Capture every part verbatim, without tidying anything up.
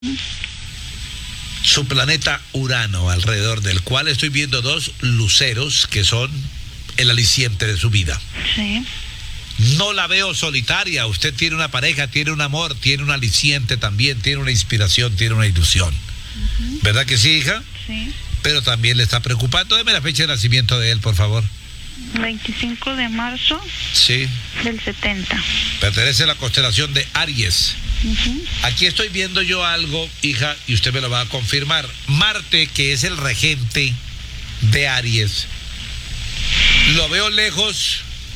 su planeta Urano, alrededor del cual estoy viendo dos luceros que son el aliciente de su vida. Sí. No la veo solitaria. Usted tiene una pareja, tiene un amor, tiene un aliciente también, tiene una inspiración, tiene una ilusión. Uh-huh. ¿Verdad que sí, hija? Sí. Pero también le está preocupando. Deme la fecha de nacimiento de él, por favor. veinticinco de marzo. Sí. Del setenta. Pertenece a la constelación de Aries. Uh-huh. Aquí estoy viendo yo algo, hija, y usted me lo va a confirmar. Marte, que es el regente de Aries, lo veo lejos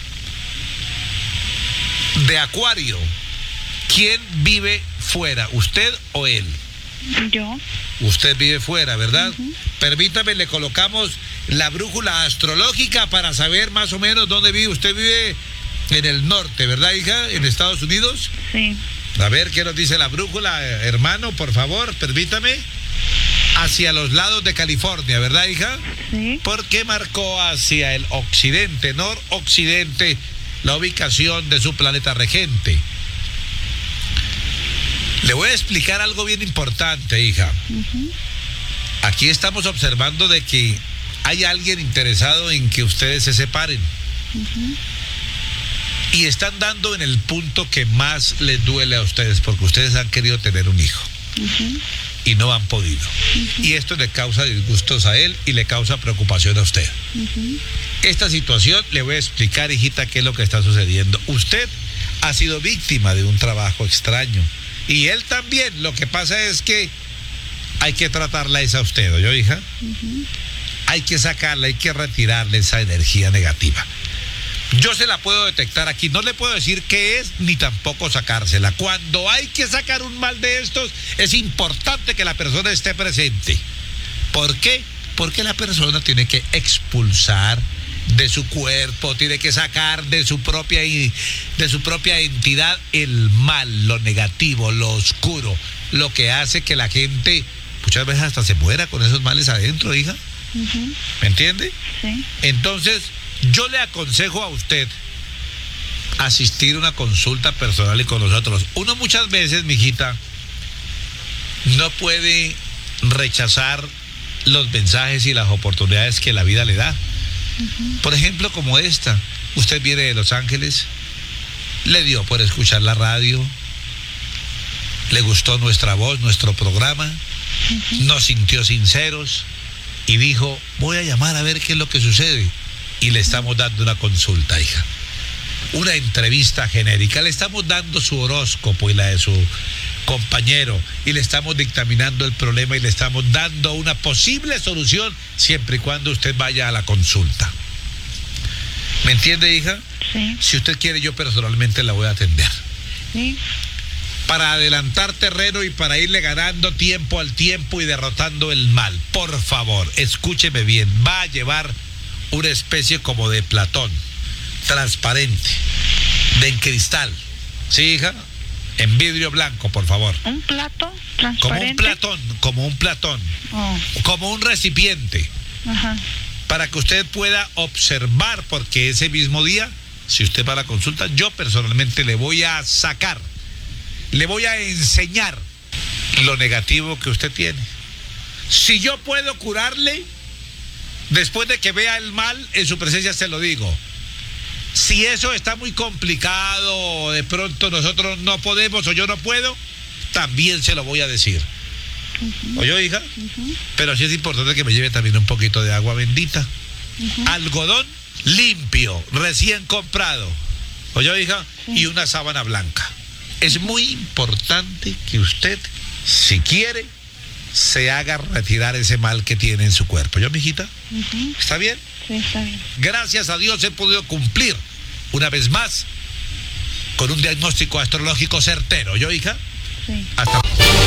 de Acuario. ¿Quién vive fuera, usted o él? Yo. Usted vive fuera, ¿verdad? Uh-huh. Permítame, le colocamos la brújula astrológica para saber más o menos dónde vive. Usted vive en el norte, ¿verdad, hija? ¿En Estados Unidos? Sí. A ver, ¿qué nos dice la brújula, hermano? Por favor, permítame. Hacia los lados de California, ¿verdad, hija? Sí. ¿Por qué marcó hacia el occidente, noroccidente, la ubicación de su planeta regente? Le voy a explicar algo bien importante, hija. Uh-huh. Aquí estamos observando de que hay alguien interesado en que ustedes se separen. Uh-huh. Y están dando en el punto que más les duele a ustedes, porque ustedes han querido tener un hijo. Uh-huh. Y no han podido. Uh-huh. Y esto le causa disgustos a él y le causa preocupación a usted. Uh-huh. Esta situación, le voy a explicar, hijita, qué es lo que está sucediendo. Usted ha sido víctima de un trabajo extraño. Y él también. Lo que pasa es que hay que tratarla esa a usted, ¿oyó, hija? Uh-huh. Hay que sacarla, hay que retirarle esa energía negativa. Yo se la puedo detectar aquí, no le puedo decir qué es, ni tampoco sacársela. Cuando hay que sacar un mal de estos, es importante que la persona esté presente. ¿Por qué? Porque la persona tiene que expulsar de su cuerpo, tiene que sacar de su propia, de su propia entidad el mal, lo negativo, lo oscuro, lo que hace que la gente muchas veces hasta se muera con esos males adentro, hija. Uh-huh. ¿Me entiende? Sí. Entonces, yo le aconsejo a usted asistir a una consulta personal y con nosotros. Uno muchas veces, mijita, no puede rechazar los mensajes y las oportunidades que la vida le da. Uh-huh. Por ejemplo, como esta. Usted viene de Los Ángeles, le dio por escuchar la radio, le gustó nuestra voz, nuestro programa, uh-huh. Nos sintió sinceros y dijo, voy a llamar a ver qué es lo que sucede. Y le estamos dando una consulta, hija. Una entrevista genérica. Le estamos dando su horóscopo y la de su compañero. Y le estamos dictaminando el problema y le estamos dando una posible solución siempre y cuando usted vaya a la consulta. ¿Me entiende, hija? Sí. Si usted quiere, yo personalmente la voy a atender. Sí. Para adelantar terreno y para irle ganando tiempo al tiempo y derrotando el mal. Por favor, escúcheme bien. Va a llevar una especie como de platón, transparente, de en cristal. ¿Sí, hija? En vidrio blanco, por favor. ¿Un plato transparente? Como un platón, como un platón. Oh. Como un recipiente. Ajá. Para que usted pueda observar, porque ese mismo día, si usted va a la consulta, yo personalmente le voy a sacar, le voy a enseñar lo negativo que usted tiene. Si yo puedo curarle, después de que vea el mal, en su presencia se lo digo. Si eso está muy complicado, de pronto nosotros no podemos o yo no puedo, también se lo voy a decir. Uh-huh. ¿Oyó, hija? Uh-huh. Pero sí es importante que me lleve también un poquito de agua bendita. Uh-huh. Algodón limpio, recién comprado. ¿Oyó, hija? Sí. Y una sábana blanca. Es muy importante que usted, si quiere, se haga retirar ese mal que tiene en su cuerpo. ¿Yo, mijita? Uh-huh. ¿Está bien? Sí, está bien. Gracias a Dios he podido cumplir una vez más con un diagnóstico astrológico certero. ¿Yo, hija? Sí. Hasta.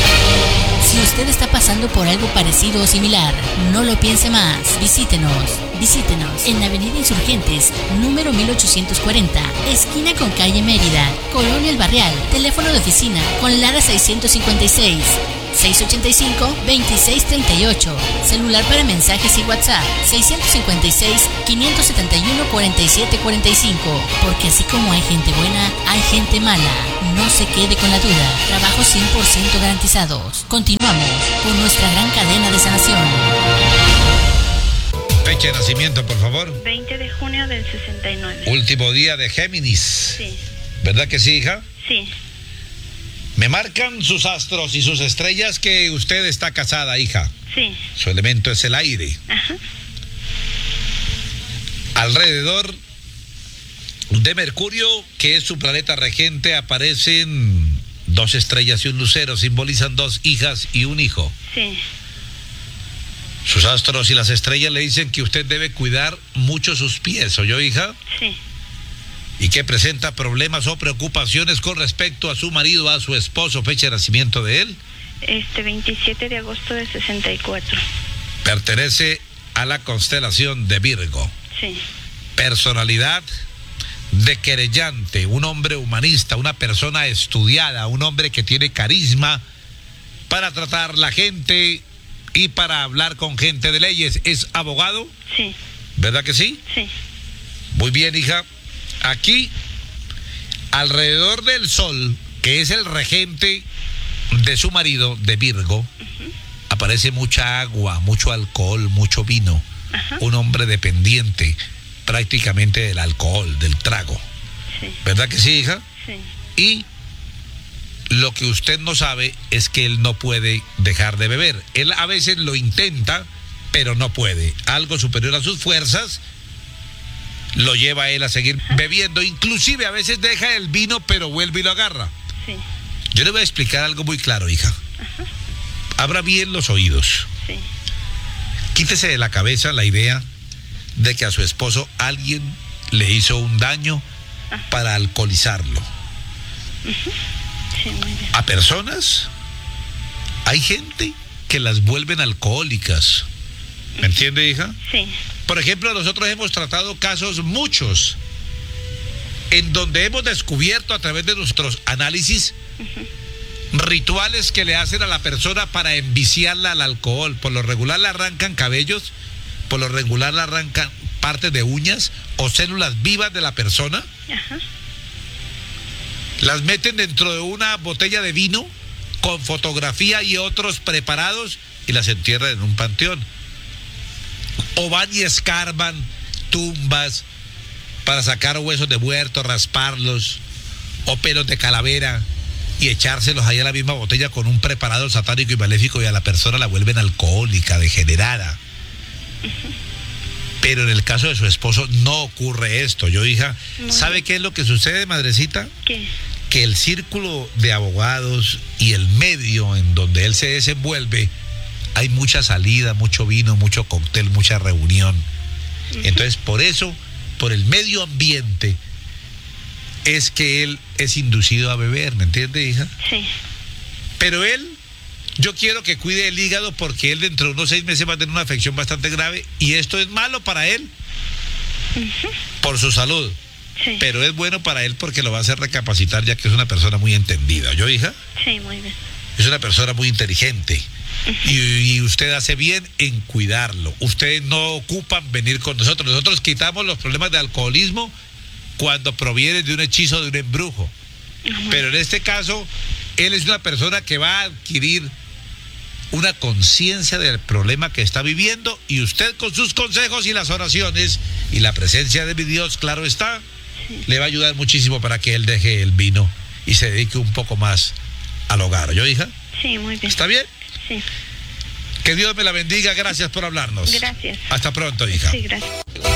Si usted está pasando por algo parecido o similar, no lo piense más. Visítenos. Visítenos en Avenida Insurgentes, número mil ochocientos cuarenta, esquina con calle Mérida, Colonia El Barrial. Teléfono de oficina con Lara seiscientos cincuenta y seis, seis ocho cinco, dos seis tres ocho. Celular para mensajes y WhatsApp seis cinco seis, cinco siete uno, cuatro siete cuatro cinco. Porque así como hay gente buena, hay gente mala. No se quede con la duda. Trabajos cien por ciento garantizados. Continuamos con nuestra gran cadena de sanación. Fecha de nacimiento, por favor. veinte de junio del sesenta y nueve. Último día de Géminis. Sí. ¿Verdad que sí, hija? Sí. Me marcan sus astros y sus estrellas que usted está casada, hija. Sí. Su elemento es el aire. Ajá. Alrededor de Mercurio, que es su planeta regente, aparecen dos estrellas y un lucero. Simbolizan dos hijas y un hijo. Sí. Sus astros y las estrellas le dicen que usted debe cuidar mucho sus pies, ¿oyó, hija? Sí. Y que presenta problemas o preocupaciones con respecto a su marido, a su esposo. Fecha de nacimiento de él. Este veintisiete de agosto de sesenta y cuatro. Pertenece a la constelación de Virgo. Sí. Personalidad de querellante, un hombre humanista, una persona estudiada, un hombre que tiene carisma para tratar la gente y para hablar con gente de leyes. ¿Es abogado? Sí. ¿Verdad que sí? Sí. Muy bien, hija. Aquí, alrededor del sol, que es el regente de su marido, de Virgo, uh-huh. aparece mucha agua, mucho alcohol, mucho vino. Uh-huh. Un hombre dependiente prácticamente del alcohol, del trago. Sí. ¿Verdad que sí, hija? Sí. Y lo que usted no sabe es que él no puede dejar de beber. Él a veces lo intenta, pero no puede. Algo superior a sus fuerzas lo lleva a él a seguir uh-huh. bebiendo. Inclusive a veces deja el vino, pero vuelve y lo agarra. Sí. Yo le voy a explicar algo muy claro, hija. Uh-huh. Abra bien los oídos. Sí. Quítese de la cabeza la idea de que a su esposo alguien le hizo un daño uh-huh. para alcoholizarlo. Uh-huh. Sí, muy bien. A personas, hay gente que las vuelven alcohólicas. ¿Me uh-huh. entiende, hija? Sí. Por ejemplo, nosotros hemos tratado casos muchos en donde hemos descubierto a través de nuestros análisis uh-huh. rituales que le hacen a la persona para enviciarla al alcohol. Por lo regular le arrancan cabellos, por lo regular le arrancan partes de uñas o células vivas de la persona. Uh-huh. Las meten dentro de una botella de vino con fotografía y otros preparados y las entierran en un panteón. O van y escarban tumbas para sacar huesos de muertos, rasparlos, o pelos de calavera y echárselos ahí a la misma botella con un preparado satánico y maléfico, y a la persona la vuelven alcohólica, degenerada. Uh-huh. Pero en el caso de su esposo no ocurre esto. Yo, hija, no. ¿Sabe qué es lo que sucede, madrecita? ¿Qué? Que el círculo de abogados y el medio en donde él se desenvuelve, hay mucha salida, mucho vino, mucho cóctel, mucha reunión. Uh-huh. Entonces, por eso, por el medio ambiente, es que él es inducido a beber, ¿me entiende, hija? Sí. Pero él, yo quiero que cuide el hígado, porque él dentro de unos seis meses va a tener una afección bastante grave y esto es malo para él, uh-huh. por su salud. Sí. Pero es bueno para él porque lo va a hacer recapacitar, ya que es una persona muy entendida. ¿Yo, hija? Sí, muy bien. Es una persona muy inteligente. Uh-huh. y, y usted hace bien en cuidarlo. Ustedes no ocupan venir con nosotros. Nosotros quitamos los problemas de alcoholismo cuando provienen de un hechizo, de un embrujo. Uh-huh. Pero en este caso, él es una persona que va a adquirir una conciencia del problema que está viviendo, y usted con sus consejos y las oraciones y la presencia de mi Dios, claro está, sí. le va a ayudar muchísimo para que él deje el vino y se dedique un poco más al hogar. ¿Yo, hija? Sí, muy bien. ¿Está bien? Sí. Que Dios me la bendiga. Gracias por hablarnos. Gracias. Hasta pronto, hija. Sí, gracias.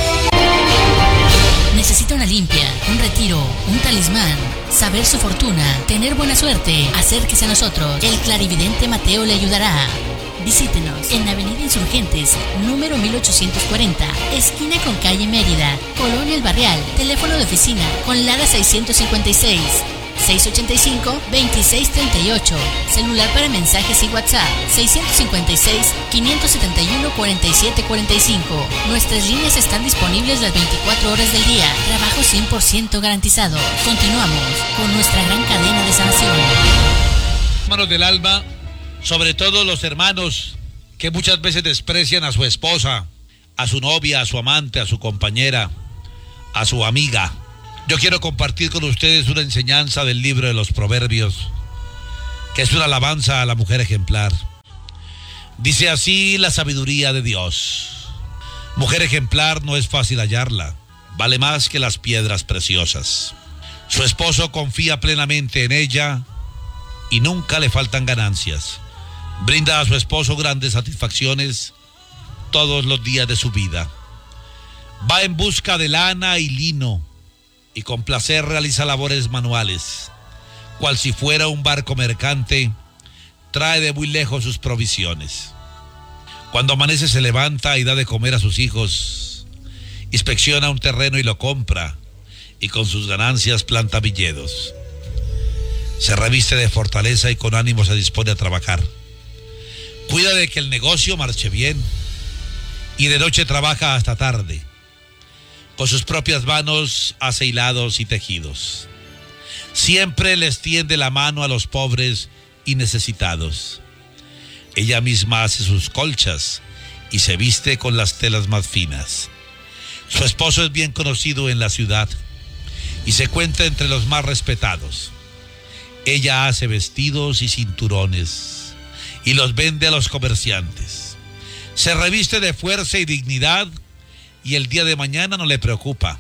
Necesita una limpia, un retiro, un talismán, saber su fortuna, tener buena suerte. Acérquese a nosotros. El clarividente Mateo le ayudará. Visítenos en Avenida Insurgentes, número mil ochocientos cuarenta, esquina con calle Mérida, Colonia El Barrial. Teléfono de oficina con Lara seiscientos cincuenta y seis, seis ochenta y cinco, veintiséis treinta y ocho. Celular para mensajes y WhatsApp seiscientos cincuenta y seis, quinientos setenta y uno, cuarenta y siete cuarenta y cinco. Nuestras líneas están disponibles las veinticuatro horas del día. Trabajo cien por ciento garantizado. Continuamos con nuestra gran cadena de sanación. Manos del alba, Sobre todo los hermanos que muchas veces desprecian a su esposa, a su novia, a su amante, a su compañera, a su amiga. Yo quiero compartir con ustedes una enseñanza del libro de los Proverbios, que es una alabanza a la mujer ejemplar. Dice así la sabiduría de Dios: mujer ejemplar no es fácil hallarla, vale más que las piedras preciosas. Su esposo confía plenamente en ella y nunca le faltan ganancias. Brinda a su esposo grandes satisfacciones todos los días de su vida. Va en busca de lana y lino y con placer realiza labores manuales. Cual si fuera un barco mercante, trae de muy lejos sus provisiones. Cuando amanece se levanta y da de comer a sus hijos. Inspecciona un terreno y lo compra, y con sus ganancias planta viñedos. Se reviste de fortaleza y con ánimo se dispone a trabajar. Cuida de que el negocio marche bien y de noche trabaja hasta tarde. Con sus propias manos hace hilados y tejidos. Siempre les tiende la mano a los pobres y necesitados. Ella misma hace sus colchas y se viste con las telas más finas. Su esposo es bien conocido en la ciudad y se cuenta entre los más respetados. Ella hace vestidos y cinturones y los vende a los comerciantes. Se reviste de fuerza y dignidad y el día de mañana no le preocupa.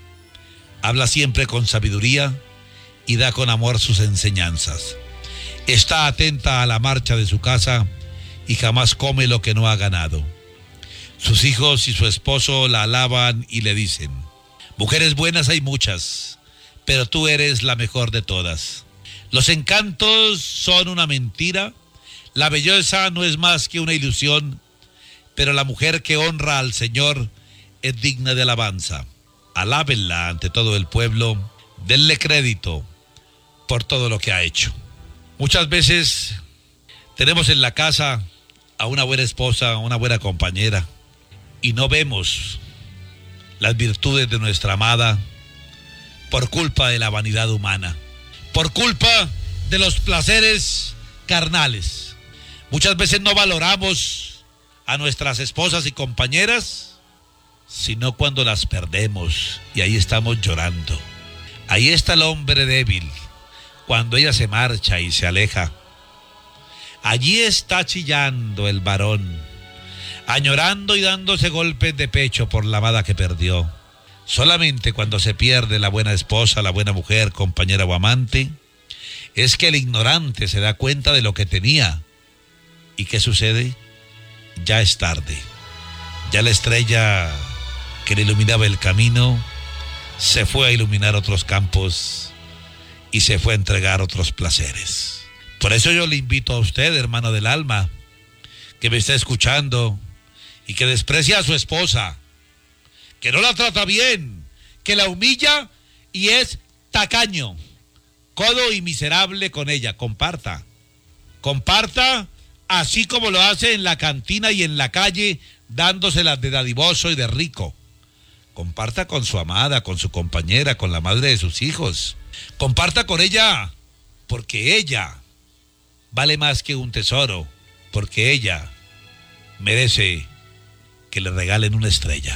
Habla siempre con sabiduría y da con amor sus enseñanzas. Está atenta a la marcha de su casa y jamás come lo que no ha ganado. Sus hijos y su esposo la alaban y le dicen: mujeres buenas hay muchas, pero tú eres la mejor de todas. Los encantos son una mentira, la belleza no es más que una ilusión, pero la mujer que honra al Señor es digna de alabanza. Alábenla ante todo el pueblo, denle crédito por todo lo que ha hecho. Muchas veces tenemos en la casa a una buena esposa, una buena compañera, y no vemos las virtudes de nuestra amada por culpa de la vanidad humana, por culpa de los placeres carnales. Muchas veces no valoramos a nuestras esposas y compañeras, sino cuando las perdemos, y ahí estamos llorando. Ahí está el hombre débil, cuando ella se marcha y se aleja. Allí está chillando el varón, añorando y dándose golpes de pecho por la amada que perdió. Solamente cuando se pierde la buena esposa, la buena mujer, compañera o amante, es que el ignorante se da cuenta de lo que tenía. ¿Y qué sucede? Ya es tarde. Ya la estrella que le iluminaba el camino se fue a iluminar otros campos y se fue a entregar otros placeres. Por eso yo le invito a usted, hermano del alma, que me está escuchando y que desprecia a su esposa, que no la trata bien, que la humilla y es tacaño, codo y miserable con ella. Comparta, comparta así como lo hace en la cantina y en la calle, dándoselas de dadivoso y de rico. Comparta con su amada, con su compañera, con la madre de sus hijos. Comparta con ella, porque ella vale más que un tesoro, porque ella merece que le regalen una estrella.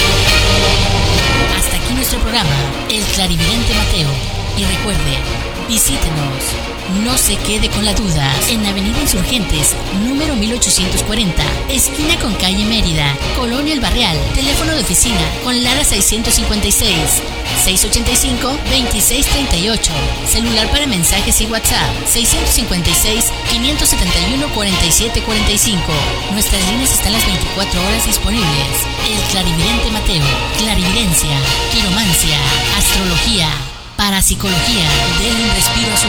Hasta aquí nuestro programa, El Clarividente Mateo. Y recuerde, visítenos, no se quede con la duda, en Avenida Insurgentes, número mil ochocientos cuarenta, esquina con calle Mérida, Colonia El Barrial, teléfono de oficina con Lara seiscientos cincuenta y seis, seiscientos ochenta y cinco, veintiséis treinta y ocho, celular para mensajes y WhatsApp, seiscientos cincuenta y seis, quinientos setenta y uno, cuarenta y siete cuarenta y cinco. Nuestras líneas están las veinticuatro horas disponibles. El Clarividente Mateo, clarividencia, quiromancia, astrología, parapsicología. Den un respiro a su